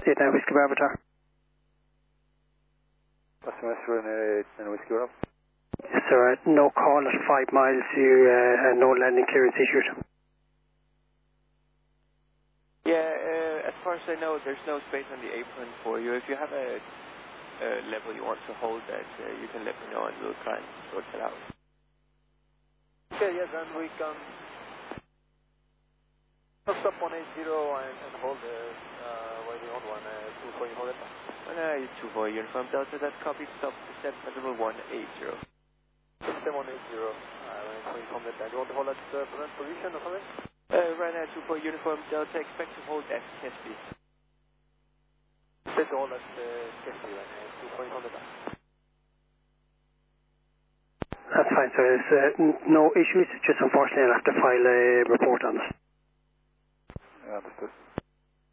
8 Whiskey Barbatar. Customer Serena 8 Whiskey Rob. Yes, sir. No call at 5 miles. No landing clearance issued. Yeah, as far as I know, there's no space on the apron for you. If you have a level you want to hold that, you can let me know and we'll try and sort it out. Okay, yes, and we can stop on 80 and hold the waiting on 24 Uniform Delta. 24 Uniform Delta, that copy, stop to set level 180. 7180, Uniform Delta. Do you want to hold at prevent position or something? Right now, 24 Uniform Delta, expect to hold at test speed. Expect to hold at test speed, 24 Uniform Delta. That's fine, sir. There's no issues. Just unfortunately I'll have to file a report on it. Understood.